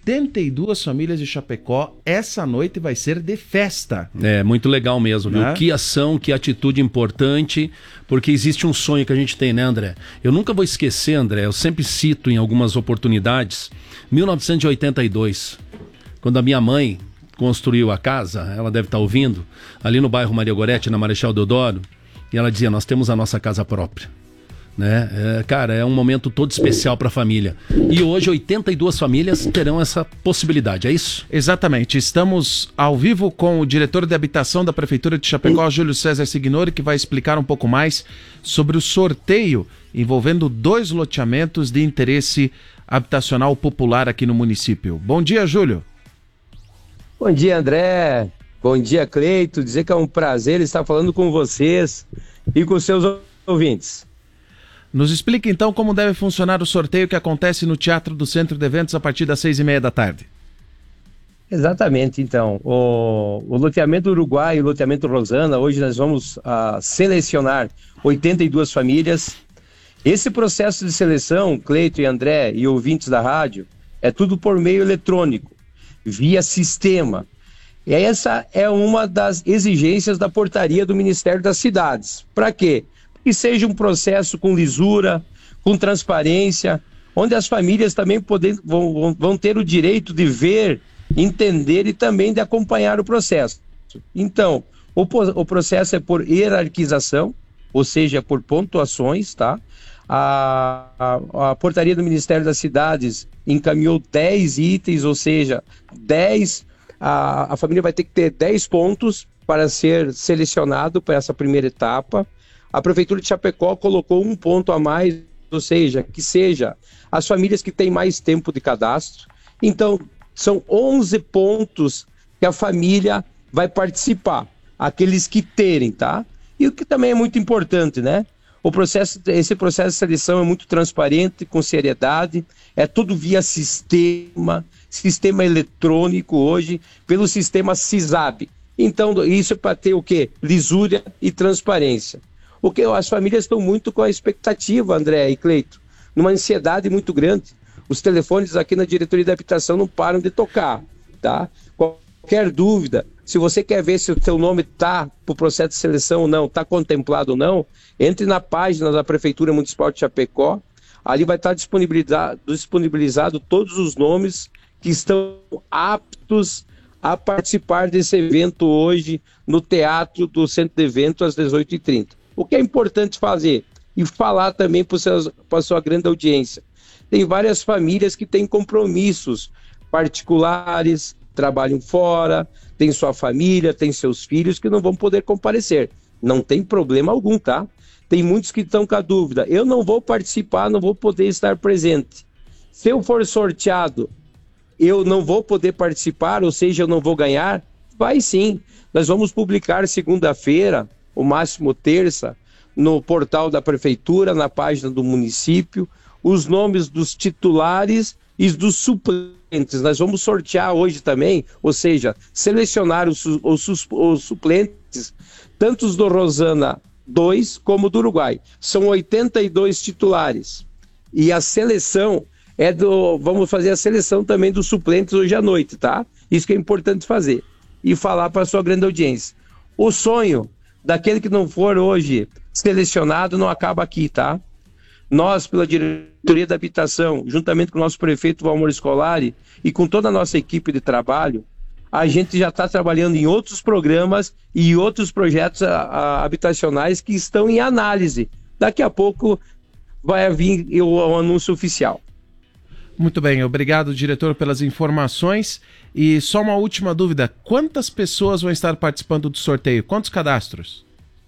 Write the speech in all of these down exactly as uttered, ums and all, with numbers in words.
oitenta e duas famílias de Chapecó. Essa noite vai ser de festa. É, muito legal mesmo, viu? Né? Que ação, que atitude importante, porque existe um sonho que a gente tem, né, André? Eu nunca vou esquecer, André, eu sempre cito em algumas oportunidades, mil novecentos e oitenta e dois, quando a minha mãe construiu a casa, ela deve estar ouvindo, ali no bairro Maria Goretti, na Marechal Deodoro, e ela dizia, nós temos a nossa casa própria. Né? É, cara, é um momento todo especial para a família. E hoje oitenta e duas famílias terão essa possibilidade, é isso? Exatamente. Estamos ao vivo com o diretor de habitação da Prefeitura de Chapecó, Júlio César Signori, que vai explicar um pouco mais sobre o sorteio envolvendo dois loteamentos de interesse habitacional popular aqui no município. Bom dia, Júlio. Bom dia, André. Bom dia, Cleito. Dizer que é um prazer estar falando com vocês e com seus ouvintes. Nos explique então como deve funcionar o sorteio que acontece no Teatro do Centro de Eventos a partir das seis e meia da tarde. Exatamente, então. O, o loteamento Uruguai e o loteamento Rosana, hoje nós vamos uh, selecionar oitenta e duas famílias. Esse processo de seleção, Cleito e André e ouvintes da rádio, é tudo por meio eletrônico, via sistema. E essa é uma das exigências da portaria do Ministério das Cidades. Para quê? Que seja um processo com lisura, com transparência, onde as famílias também poder, vão, vão ter o direito de ver, entender e também de acompanhar o processo. Então, o, o processo é por hierarquização, ou seja, por pontuações, tá? A, a, a portaria do Ministério das Cidades encaminhou dez itens, ou seja, dez, a, a família vai ter que ter dez pontos para ser selecionado para essa primeira etapa. A Prefeitura de Chapecó colocou um ponto a mais, ou seja, que seja as famílias que têm mais tempo de cadastro. Então, são onze pontos que a família vai participar, aqueles que terem, tá? E o que também é muito importante, né? O processo, esse processo de seleção é muito transparente, com seriedade, é tudo via sistema, sistema eletrônico hoje, pelo sistema CISAB. Então, isso é para ter o quê? Lisura e transparência. Porque as famílias estão muito com a expectativa, André e Cleito, numa ansiedade muito grande. Os telefones aqui na diretoria da habitação não param de tocar, tá? Qualquer dúvida, se você quer ver se o seu nome está para o processo de seleção ou não, está contemplado ou não, entre na página da Prefeitura Municipal de Chapecó, ali vai estar disponibilizado, disponibilizado todos os nomes que estão aptos a participar desse evento hoje no Teatro do Centro de Eventos às dezoito e trinta. O que é importante fazer e falar também para a sua grande audiência. Tem várias famílias que têm compromissos particulares, trabalham fora, tem sua família, tem seus filhos que não vão poder comparecer. Não tem problema algum, tá? Tem muitos que estão com a dúvida. Eu não vou participar, não vou poder estar presente. Se eu for sorteado, eu não vou poder participar, ou seja, eu não vou ganhar? Vai sim. Nós vamos publicar segunda-feira, o máximo terça, no portal da Prefeitura, na página do município, os nomes dos titulares e dos suplentes. Nós vamos sortear hoje também, ou seja, selecionar os, os, os suplentes, tanto os do Rosana dois como do Uruguai. São oitenta e dois titulares. E a seleção é do... Vamos fazer a seleção também dos suplentes hoje à noite, tá? Isso que é importante fazer. E falar para a sua grande audiência. O sonho daquele que não for hoje selecionado não acaba aqui, tá? Nós, pela diretoria da habitação, juntamente com o nosso prefeito Valmor Scolari e com toda a nossa equipe de trabalho, a gente já está trabalhando em outros programas e outros projetos a, a, habitacionais que estão em análise. Daqui a pouco vai vir o, o anúncio oficial. Muito bem, obrigado, diretor, pelas informações. E só uma última dúvida, quantas pessoas vão estar participando do sorteio? Quantos cadastros?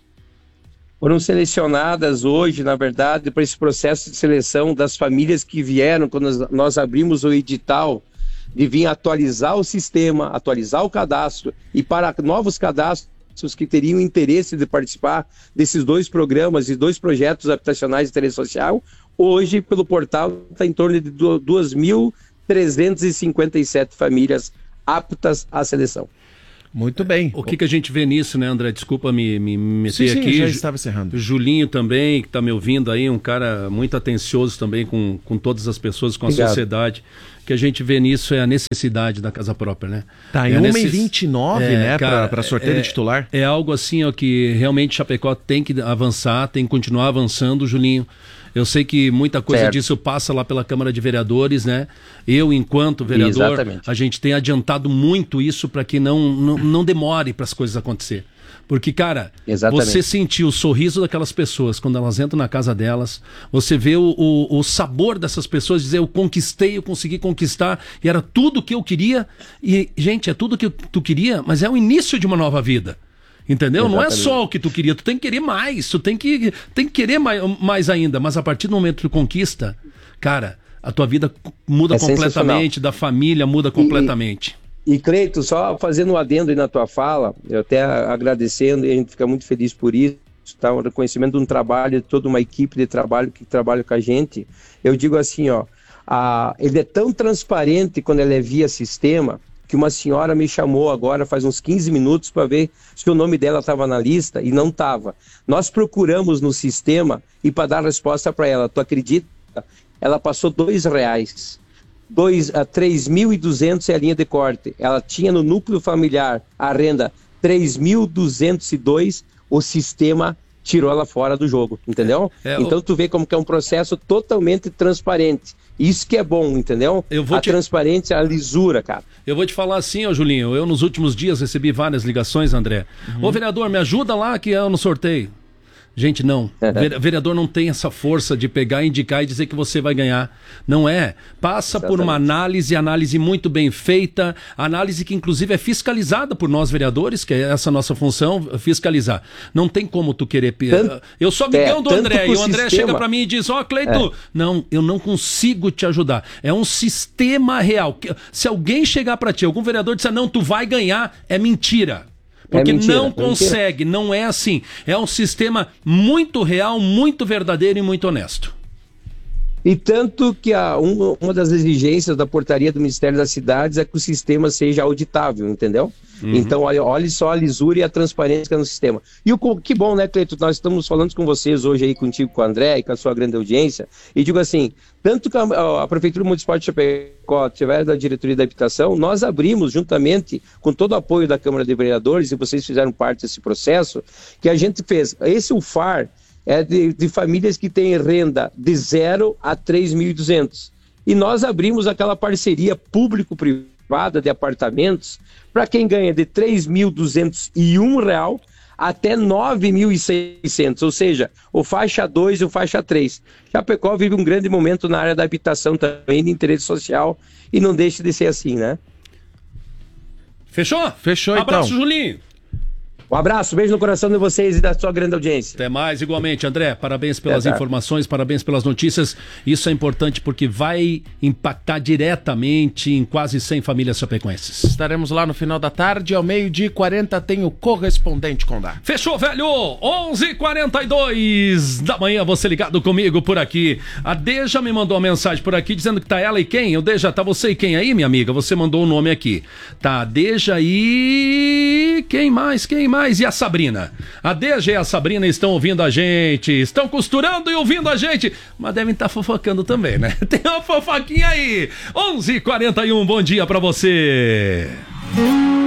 Foram selecionadas hoje, na verdade, para esse processo de seleção das famílias que vieram, quando nós abrimos o edital, de vir atualizar o sistema, atualizar o cadastro, e para novos cadastros que teriam interesse de participar desses dois programas e dois projetos habitacionais de interesse social, hoje, pelo portal, está em torno de duas mil trezentas e cinquenta e sete famílias aptas à seleção. Muito bem. O que, que a gente vê nisso, né, André? Desculpa me, me meter sim, sim, aqui. Já estava encerrando. Julinho também, que está me ouvindo aí, um cara muito atencioso também com, com todas as pessoas, com a Obrigado. Sociedade. que a gente vê nisso é a necessidade da casa própria, né? Tá em é uma necess... e vinte e nove, é, né, cara, para sorteio é, de titular. É algo assim, ó, que realmente Chapecó tem que avançar, tem que continuar avançando, Julinho. Eu sei que muita coisa certo. disso passa lá pela Câmara de Vereadores, né? Eu, enquanto vereador, Exatamente. a gente tem adiantado muito isso para que não, não, não demore para as coisas acontecer. Porque, cara, Exatamente. você sentir o sorriso daquelas pessoas quando elas entram na casa delas, você vê o, o, o sabor dessas pessoas, dizer, eu conquistei, eu consegui conquistar, e era tudo que eu queria. E, gente, é tudo que tu queria, mas é o início de uma nova vida. Entendeu? Exatamente. Não é só o que tu queria, tu tem que querer mais, tu tem que, tem que querer mais, mais ainda, mas a partir do momento que tu conquista, cara, a tua vida muda é completamente, da família muda completamente. E... E, Cleito, só fazendo um adendo aí na tua fala, eu até agradecendo, e a gente fica muito feliz por isso, tá? Um reconhecimento de um trabalho, de toda uma equipe de trabalho que trabalha com a gente. Eu digo assim, ó, a, ele é tão transparente quando ele é via sistema, que uma senhora me chamou agora faz uns quinze minutos para ver se o nome dela estava na lista e não estava. Nós procuramos no sistema e para dar resposta para ela, tu acredita? Ela passou dois reais. Dois, a três mil e duzentos é a linha de corte. Ela tinha no núcleo familiar a renda três mil duzentos e dois, o sistema tirou ela fora do jogo, entendeu? É, é, então tu vê como que é um processo totalmente transparente. Isso que é bom, entendeu? Eu vou a te... transparência, a lisura, cara. Eu vou te falar assim, ó, Julinho, eu nos últimos dias recebi várias ligações, André. Uhum. Ô, vereador, me ajuda lá que eu no sorteio. Gente, não. Vereador não tem essa força de pegar, indicar e dizer que você vai ganhar. Não é. Passa Exatamente. Por uma análise, análise muito bem feita, análise que inclusive é fiscalizada por nós vereadores, que é essa nossa função, fiscalizar. Não tem como tu querer... Tanto, eu sou amigão é, do André, e o André sistema... chega pra mim e diz, ó, oh, Cleito, é. não, eu não consigo te ajudar. É um sistema real. Se alguém chegar pra ti, algum vereador disser, não, tu vai ganhar, é mentira. Porque é mentira, não consegue, mentira. Não é assim. É um sistema muito real, muito verdadeiro e muito honesto. E tanto que a, um, uma das exigências da portaria do Ministério das Cidades é que o sistema seja auditável, entendeu? Uhum. Então, olha, olha só a lisura e a transparência no sistema. E o que bom, né, Cleito? Nós estamos falando com vocês hoje aí, contigo, com o André e com a sua grande audiência. E digo assim, tanto que a, a Prefeitura Municipal de Chapecó tiver da Diretoria da Habitação, nós abrimos, juntamente com todo o apoio da Câmara de Vereadores, e vocês fizeram parte desse processo, que a gente fez. Esse U F A R é de, de famílias que têm renda de zero a três mil e duzentos. E nós abrimos aquela parceria público-privada de apartamentos para quem ganha de três mil duzentos e um real até nove mil e seiscentos, ou seja, o faixa dois e o faixa três. Chapecó vive um grande momento na área da habitação também, de interesse social, e não deixa de ser assim, né? Fechou? Fechou, então. Abraço, Julinho. Um abraço, beijo no coração de vocês e da sua grande audiência. Até mais, igualmente, André. Parabéns pelas é, tá. informações, parabéns pelas notícias. Isso é importante porque vai impactar diretamente em quase cem famílias chapecoenses. Estaremos lá no final da tarde, ao meio-dia e quarenta tem o correspondente Condá. Fechou, velho! onze e quarenta e dois da manhã, você ligado comigo por aqui. A Deja me mandou uma mensagem por aqui dizendo que tá ela e quem? Eu, Deja, tá você e quem aí, minha amiga? Você mandou o um nome aqui. Tá, Deja e... Quem mais? Quem mais? E a Sabrina? A Deja e a Sabrina estão ouvindo a gente, estão costurando e ouvindo a gente, mas devem estar fofocando também, né? Tem uma fofoquinha aí. onze e quarenta e um, bom dia pra você.